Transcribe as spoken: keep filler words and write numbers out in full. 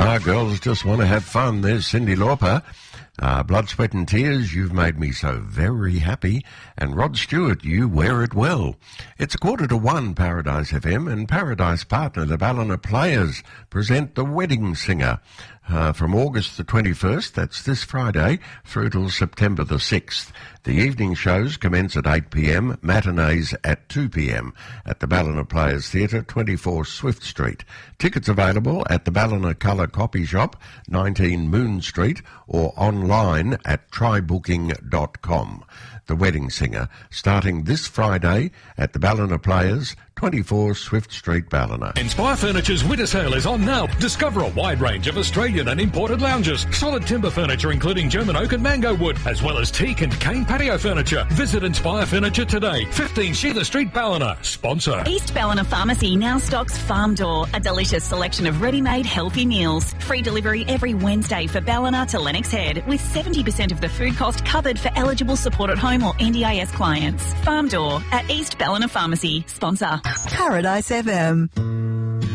Ah, girls just want to have fun. There's Cyndi Lauper. Uh, Blood, Sweat and Tears, You've Made Me So Very Happy. And Rod Stewart, You Wear It Well. It's a quarter to one, Paradise F M, and Paradise partner, the Ballina Players, present The Wedding Singer. Uh, from August the twenty-first, that's this Friday, through till September the sixth. The evening shows commence at eight p m, matinees at two p m at the Ballina Players Theatre, twenty-four Swift Street. Tickets available at the Ballina Colour Copy Shop, nineteen Moon Street, or online at try booking dot com. The Wedding Singer, starting this Friday at the Ballina Players, twenty-four Swift Street, Ballina. Inspire Furniture's winter sale is on now. Discover a wide range of Australian and imported lounges, solid timber furniture including German oak and mango wood, as well as teak and cane patio furniture. Visit Inspire Furniture today, fifteen Sheila Street, Ballina. Sponsor. East Ballina Pharmacy now stocks Farm Door, a delicious selection of ready-made healthy meals. Free delivery every Wednesday for Ballina to Lennox Head, with seventy percent of the food cost covered for eligible support at home or N D I S clients. Farm Door at East Ballina Pharmacy. Sponsor. Paradise F M.